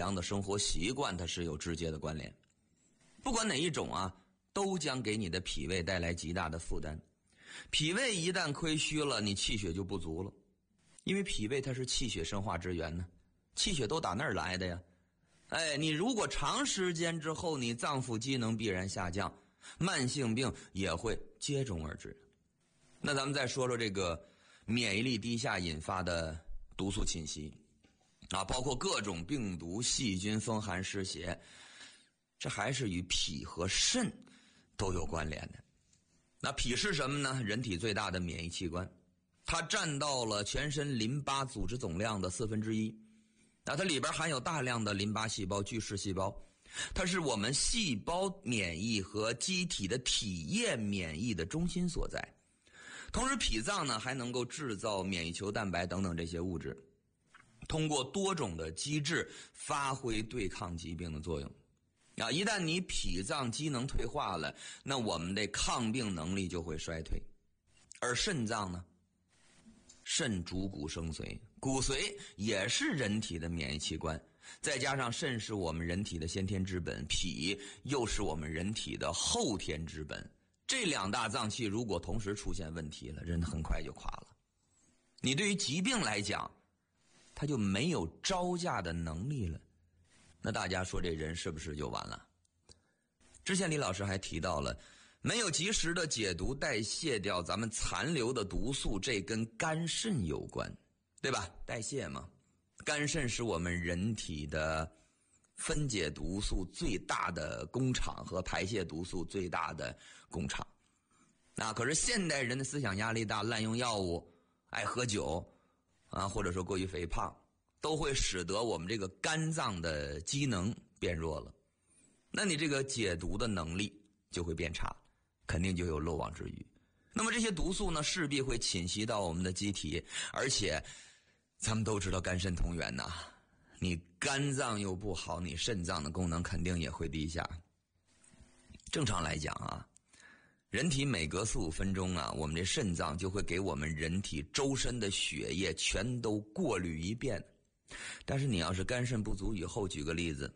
良的生活习惯它是有直接的关联。不管哪一种啊，都将给你的脾胃带来极大的负担。脾胃一旦亏虚了，你气血就不足了，因为脾胃它是气血生化之源呢，气血都打那儿来的呀。你如果长时间之后你脏腑机能必然下降，慢性病也会接踵而至。那咱们再说说这个免疫力低下引发的毒素侵袭啊，包括各种病毒、细菌、风寒、湿邪，这还是与脾和肾都有关联的。那脾是什么呢？人体最大的免疫器官，它占到了全身淋巴组织总量的1/4。那它里边含有大量的淋巴细胞、巨噬细胞，它是我们细胞免疫和机体的体液免疫的中心所在。同时脾脏呢还能够制造免疫球蛋白等等这些物质，通过多种的机制发挥对抗疾病的作用。一旦你脾脏机能退化了，那我们的抗病能力就会衰退。而肾脏呢，肾主骨生髓，骨髓也是人体的免疫器官，再加上肾是我们人体的先天之本，脾又是我们人体的后天之本，这两大脏器如果同时出现问题了，人很快就垮了。你对于疾病来讲，它就没有招架的能力了，那大家说这人是不是就完了？之前李老师还提到了，没有及时的解毒代谢掉咱们残留的毒素，这跟肝肾有关，对吧？代谢嘛，肝肾是我们人体的分解毒素最大的工厂和排泄毒素最大的工厂。可是现代人的思想压力大，滥用药物，爱喝酒或者说过于肥胖，都会使得我们这个肝脏的机能变弱了，那你这个解毒的能力就会变差，肯定就有漏网之鱼。那么这些毒素呢，势必会侵袭到我们的机体，而且咱们都知道肝肾同源呐，你肝脏又不好，你肾脏的功能肯定也会低下。正常来讲啊，人体每隔4-5分钟啊，我们这肾脏就会给我们人体周身的血液全都过滤一遍。但是你要是肝肾不足以后，举个例子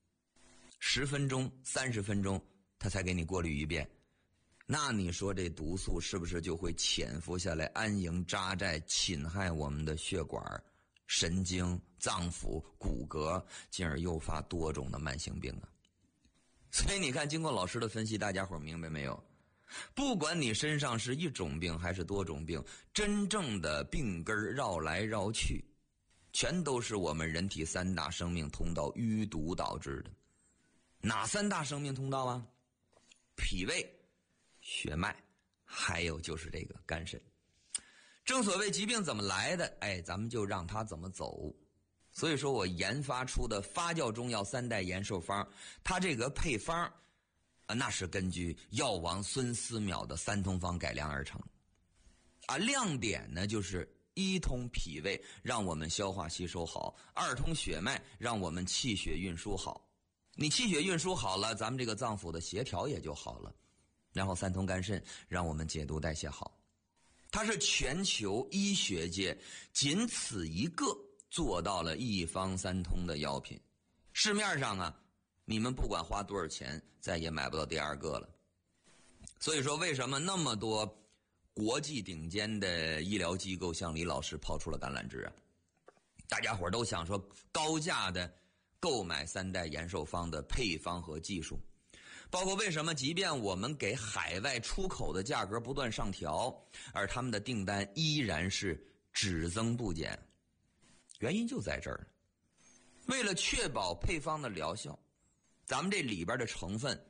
，10分钟、30分钟它才给你过滤一遍，那你说这毒素是不是就会潜伏下来，安营扎寨，侵害我们的血管、神经、脏腑、骨骼，进而诱发多种的慢性病啊？所以你看，经过老师的分析，大家伙明白没有？不管你身上是一种病还是多种病，真正的病根绕来绕去，全都是我们人体3大生命通道淤堵导致的。哪3大生命通道啊？脾胃、血脉，还有就是这个肝肾。正所谓疾病怎么来的，咱们就让它怎么走。所以说我研发出的发酵中药3代延寿方，它这个配方那是根据药王孙思邈的3通方改良而成。亮点呢就是1通脾胃，让我们消化吸收好；2通血脉，让我们气血运输好。你气血运输好了，咱们这个脏腑的协调也就好了。然后3通肝肾，让我们解毒代谢好。它是全球医学界仅此一个做到了1方3通的药品。市面上啊，你们不管花多少钱，再也买不到第2个了。所以说为什么那么多国际顶尖的医疗机构向李老师抛出了橄榄枝啊？大家伙都想说高价的购买3代延寿方的配方和技术，包括为什么即便我们给海外出口的价格不断上调，而他们的订单依然是只增不减，原因就在这儿。为了确保配方的疗效，咱们这里边的成分